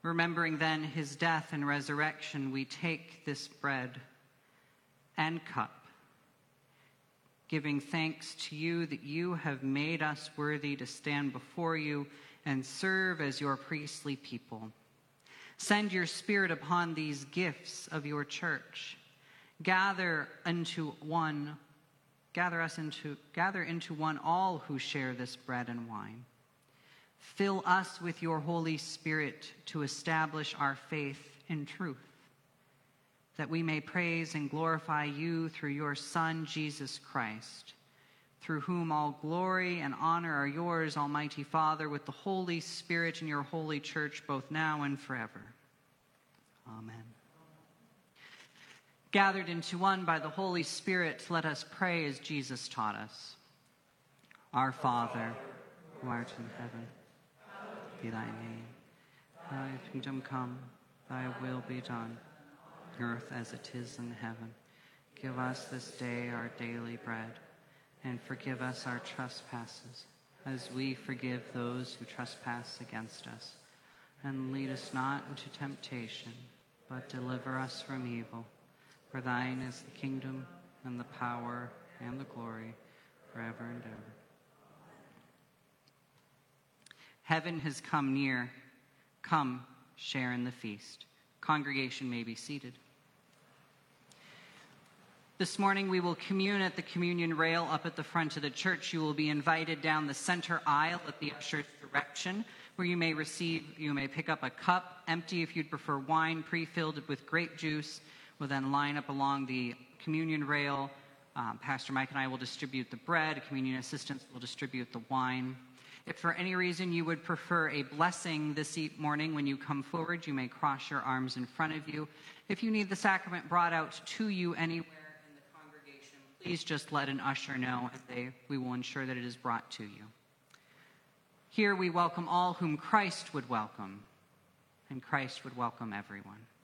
Remembering then his death and resurrection, we take this bread and cup, giving thanks to you that you have made us worthy to stand before you and serve as your priestly people. Send your Spirit upon these gifts of your church. Gather into one all who share this bread and wine. Fill us with your Holy Spirit to establish our faith in truth, that we may praise and glorify you through your Son, Jesus Christ, through whom all glory and honor are yours, Almighty Father, with the Holy Spirit in your holy church, both now and forever. Amen. Gathered into one by the Holy Spirit, let us pray as Jesus taught us. Our Father, who art in heaven, be thy name. Thy kingdom come, thy will be done, on earth as it is in heaven. Give us this day our daily bread, and forgive us our trespasses, as we forgive those who trespass against us. And lead us not into temptation, but deliver us from evil. For thine is the kingdom, and the power, and the glory, forever and ever. Heaven has come near. Come, share in the feast. Congregation may be seated. This morning we will commune at the communion rail up at the front of the church. You will be invited down the center aisle at the usher's direction, where you may pick up a cup, empty if you'd prefer wine, pre-filled with grape juice. We'll then line up along the communion rail. Pastor Mike and I will distribute the bread. Communion assistants will distribute the wine. If for any reason you would prefer a blessing this morning when you come forward, you may cross your arms in front of you. If you need the sacrament brought out to you anywhere in the congregation, please just let an usher know, and we will ensure that it is brought to you. Here we welcome all whom Christ would welcome, and Christ would welcome everyone.